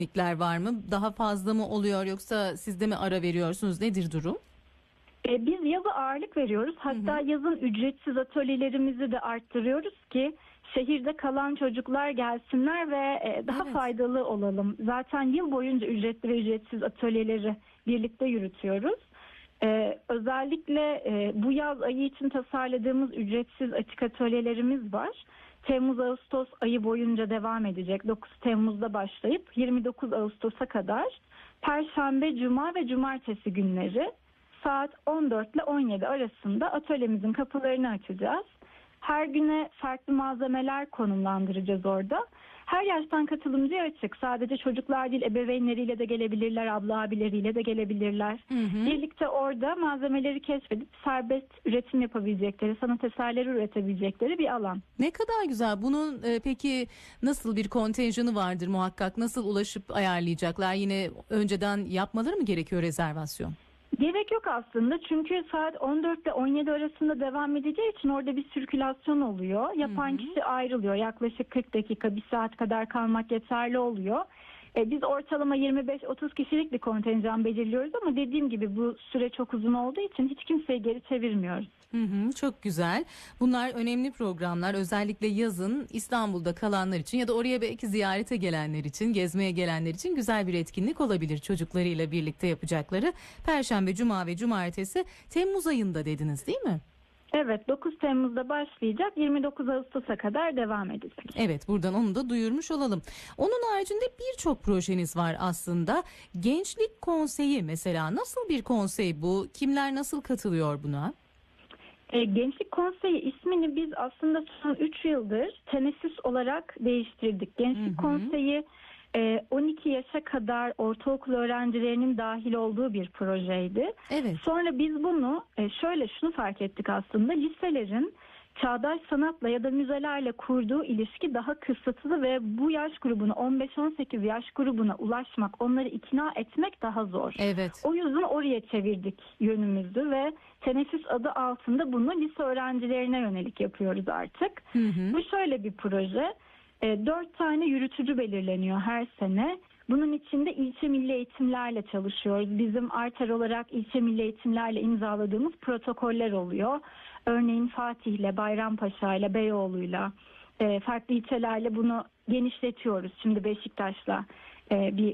etkinlikler var mı? Daha fazla mı oluyor yoksa siz de mi ara veriyorsunuz? Nedir durum? Biz yaza ağırlık veriyoruz. Hatta yazın ücretsiz atölyelerimizi de arttırıyoruz ki şehirde kalan çocuklar gelsinler ve daha faydalı olalım. Zaten yıl boyunca ücretli ve ücretsiz atölyeleri birlikte yürütüyoruz. Özellikle bu yaz ayı için tasarladığımız ücretsiz açık atölyelerimiz var. Temmuz-Ağustos ayı boyunca devam edecek. 9 Temmuz'da başlayıp 29 Ağustos'a kadar Perşembe, Cuma ve Cumartesi günleri saat 14 ile 17 arasında atölyemizin kapılarını açacağız. Her güne farklı malzemeler konumlandıracağız orada. Her yaştan katılımcıya açık. Sadece çocuklar değil, ebeveynleriyle de gelebilirler, abla abileriyle de gelebilirler. Birlikte orada malzemeleri keşfedip serbest üretim yapabilecekleri, sanat eserleri üretebilecekleri bir alan. Ne kadar güzel. Bunun peki nasıl bir kontenjanı vardır muhakkak? Nasıl ulaşıp ayarlayacaklar? Yine önceden yapmaları mı gerekiyor rezervasyon? Gerek yok aslında çünkü saat 14 ile 17 arasında devam edeceği için orada bir sirkülasyon oluyor. Yapan kişi ayrılıyor. Yaklaşık 40 dakika, 1 saat kadar kalmak yeterli oluyor. Biz ortalama 25-30 kişilik bir kontenjan belirliyoruz ama dediğim gibi bu süre çok uzun olduğu için hiç kimseyi geri çevirmiyoruz. Çok güzel. Bunlar önemli programlar. Özellikle yazın İstanbul'da kalanlar için ya da oraya belki ziyarete gelenler için, gezmeye gelenler için güzel bir etkinlik olabilir. Çocuklarıyla birlikte yapacakları. Perşembe, Cuma ve Cumartesi Temmuz ayında dediniz değil mi? Evet, 9 Temmuz'da başlayacak, 29 Ağustos'a kadar devam edecek. Evet, buradan onu da duyurmuş olalım. Onun haricinde birçok projeniz var aslında. Gençlik Konseyi mesela nasıl bir konsey bu? Kimler nasıl katılıyor buna? Gençlik Konseyi ismini biz aslında son 3 yıldır tenesis olarak değiştirdik. Gençlik Konseyi 12 yaşa kadar ortaokul öğrencilerinin dahil olduğu bir projeydi. Evet. Sonra biz bunu şunu fark ettik aslında, liselerin çağdaş sanatla ya da müzelerle kurduğu ilişki daha kısıtlı ve bu yaş grubuna, 15-18 yaş grubuna ulaşmak, onları ikna etmek daha zor. Evet. O yüzden oraya çevirdik yönümüzü ve Teneffüs adı altında bunu lise öğrencilerine yönelik yapıyoruz artık. Bu şöyle bir proje. 4 tane yürütücü belirleniyor her sene. Bunun içinde ilçe milli eğitimlerle çalışıyoruz. Bizim Arter olarak ilçe milli eğitimlerle imzaladığımız protokoller oluyor. Örneğin Fatih'le, Bayrampaşa'yla, Beyoğlu'yla, farklı ilçelerle bunu genişletiyoruz. Şimdi Beşiktaş'la bir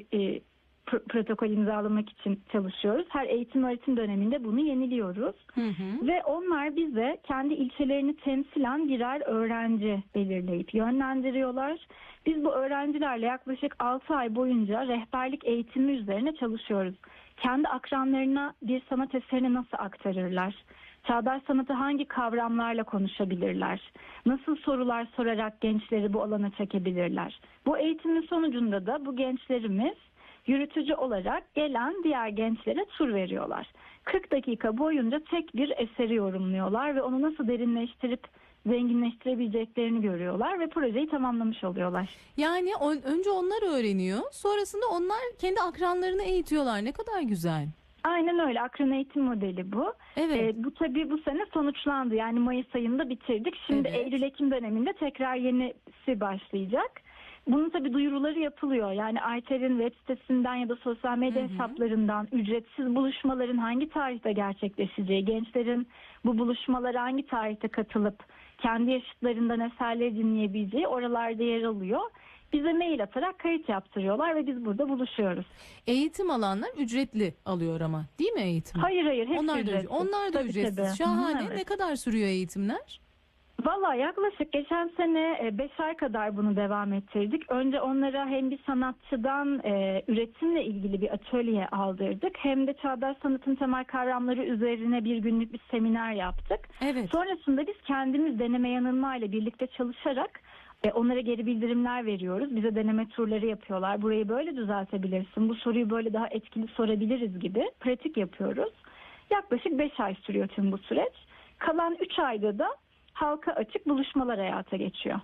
protokol imzalamak için çalışıyoruz. Her eğitim öğretim döneminde bunu yeniliyoruz. Ve onlar bize kendi ilçelerini temsilen birer öğrenci belirleyip yönlendiriyorlar. Biz bu öğrencilerle yaklaşık 6 ay boyunca rehberlik eğitimi üzerine çalışıyoruz. Kendi akranlarına bir sanat eserini nasıl aktarırlar? Çağdaş sanatı hangi kavramlarla konuşabilirler? Nasıl sorular sorarak gençleri bu alana çekebilirler? Bu eğitimin sonucunda da bu gençlerimiz yürütücü olarak gelen diğer gençlere tur veriyorlar. 40 dakika boyunca tek bir eseri yorumluyorlar ve onu nasıl derinleştirip zenginleştirebileceklerini görüyorlar ve projeyi tamamlamış oluyorlar. Yani önce onlar öğreniyor, sonrasında onlar kendi akranlarını eğitiyorlar. Ne kadar güzel. Aynen öyle. Akran eğitim modeli bu. Evet. Bu tabii bu sene sonuçlandı. Yani Mayıs ayında bitirdik. Şimdi Eylül-Ekim döneminde tekrar yenisi başlayacak. Bunun tabii duyuruları yapılıyor. Yani Arter'in web sitesinden ya da sosyal medya hesaplarından ücretsiz buluşmaların hangi tarihte gerçekleşeceği, gençlerin bu buluşmalara hangi tarihte katılıp kendi yaşıtlarından eserleri dinleyebileceği oralarda yer alıyor. Bize mail atarak kayıt yaptırıyorlar ve biz burada buluşuyoruz. Eğitim alanlar ücretli alıyor ama değil mi eğitim? Hayır. Hepsi ücretsiz. Onlar da ücretsiz. Tabii. Şahane. Evet. Ne kadar sürüyor eğitimler? Vallahi yaklaşık geçen sene 5 ay kadar bunu devam ettirdik. Önce onlara hem bir sanatçıdan üretimle ilgili bir atölye aldırdık. Hem de çağdaş sanatın temel kavramları üzerine bir günlük bir seminer yaptık. Evet. Sonrasında biz kendimiz deneme yanılmayla birlikte çalışarak onlara geri bildirimler veriyoruz. Bize deneme turları yapıyorlar. Burayı böyle düzeltebilirsin, bu soruyu böyle daha etkili sorabiliriz gibi pratik yapıyoruz. Yaklaşık 5 ay sürüyor tüm bu süreç. Kalan 3 ayda da halka açık buluşmalar hayata geçiyor.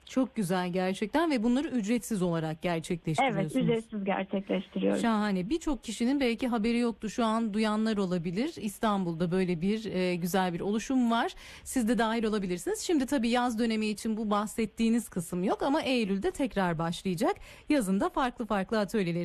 Çok güzel gerçekten ve bunları ücretsiz olarak gerçekleştiriyorsunuz. Evet, ücretsiz gerçekleştiriyoruz. Şahane. Birçok kişinin belki haberi yoktu. Şu an duyanlar olabilir. İstanbul'da böyle bir güzel bir oluşum var. Siz de dahil olabilirsiniz. Şimdi tabii yaz dönemi için bu bahsettiğiniz kısım yok ama Eylül'de tekrar başlayacak. Yazında farklı farklı atölyeleri